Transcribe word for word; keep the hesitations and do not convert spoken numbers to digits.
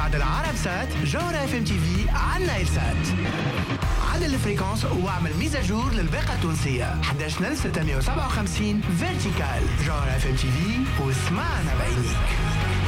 وبعد العرب سات جوهرة اف ام تي في على نايل سات. عدل الفريكونس واعمل ميزاجور للباقة التونسية أحد عشر ألف وستمائة وسبعة وخمسين فيرتيكال. جوهرة اف ام تي في واسمعنا بعينيك.